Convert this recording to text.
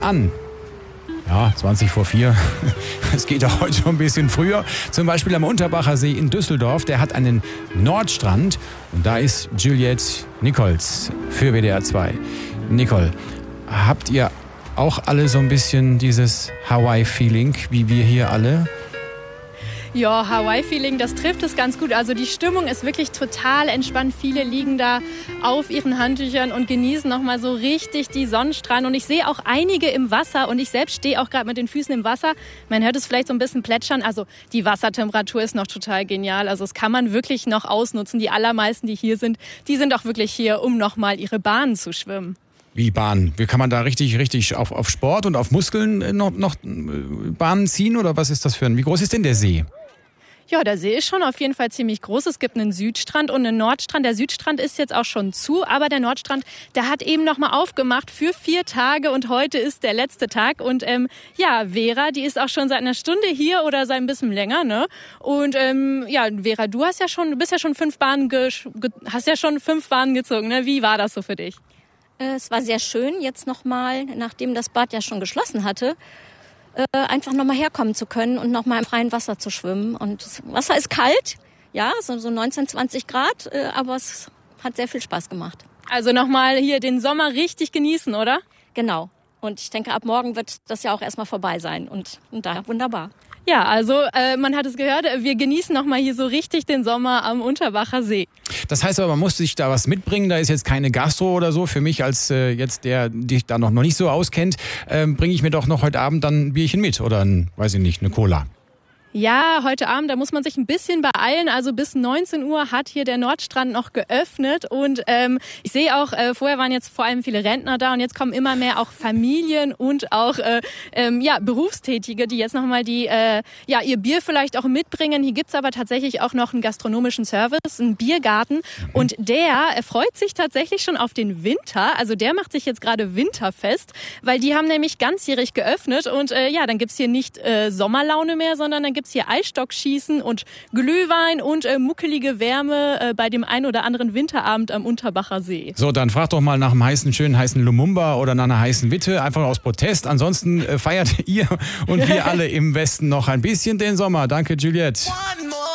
an. Ja, 20 vor 4. Es geht auch heute schon ein bisschen früher. Zum Beispiel am Unterbacher See in Düsseldorf. Der hat einen Nordstrand. Und da ist Juliette Nichols für WDR 2. Nicole, habt ihr auch alle so ein bisschen dieses Hawaii-Feeling, wie wir hier alle? Ja, Hawaii-Feeling, das trifft es ganz gut. Also die Stimmung ist wirklich total entspannt. Viele liegen da auf ihren Handtüchern und genießen nochmal so richtig die Sonnenstrahlen. Und ich sehe auch einige im Wasser und ich selbst stehe auch gerade mit den Füßen im Wasser. Man hört es vielleicht so ein bisschen plätschern. Also die Wassertemperatur ist noch total genial. Also das kann man wirklich noch ausnutzen. Die allermeisten, die hier sind, die sind auch wirklich hier, um nochmal ihre Bahnen zu schwimmen. Wie Bahnen? Wie kann man da richtig auf Sport und auf Muskeln noch Bahnen ziehen? Oder was ist das für ein? Wie groß ist denn der See? Ja, der See ist schon auf jeden Fall ziemlich groß. Es gibt einen Südstrand und einen Nordstrand. Der Südstrand ist jetzt auch schon zu, aber der Nordstrand, der hat eben noch mal aufgemacht für 4 Tage und heute ist der letzte Tag. Und Vera, die ist auch schon seit einer Stunde hier oder seit ein bisschen länger, ne? Und Vera, du bist ja schon 5 Bahnen gezogen, ne? Wie war das so für dich? Es war sehr schön, jetzt nochmal, nachdem das Bad ja schon geschlossen hatte, einfach nochmal herkommen zu können und nochmal im freien Wasser zu schwimmen. Und das Wasser ist kalt, ja, so 19, 20 Grad, aber es hat sehr viel Spaß gemacht. Also nochmal hier den Sommer richtig genießen, oder? Genau. Und ich denke, ab morgen wird das ja auch erstmal vorbei sein. Und daher wunderbar. Ja, also man hat es gehört, wir genießen nochmal hier so richtig den Sommer am Unterbacher See. Das heißt aber, man muss sich da was mitbringen. Da ist jetzt keine Gastro oder so. Für mich als jetzt der dich da noch nicht so auskennt, bringe ich mir doch noch heute Abend dann ein Bierchen mit oder eine Cola. Ja, heute Abend, da muss man sich ein bisschen beeilen. Also bis 19 Uhr hat hier der Nordstrand noch geöffnet. Und ich sehe auch, vorher waren jetzt vor allem viele Rentner da und jetzt kommen immer mehr auch Familien und auch Berufstätige, die jetzt nochmal ihr Bier vielleicht auch mitbringen. Hier gibt's aber tatsächlich auch noch einen gastronomischen Service, einen Biergarten. Und der freut sich tatsächlich schon auf den Winter. Also der macht sich jetzt gerade winterfest, weil die haben nämlich ganzjährig geöffnet. Und dann gibt's hier nicht Sommerlaune mehr, sondern dann gibt's hier Eisstockschießen und Glühwein und muckelige Wärme bei dem ein oder anderen Winterabend am Unterbacher See. So, dann frag doch mal nach einem schönen heißen Lumumba oder nach einer heißen Witte, einfach aus Protest. Ansonsten feiert ihr und wir alle im Westen noch ein bisschen den Sommer. Danke, Juliette.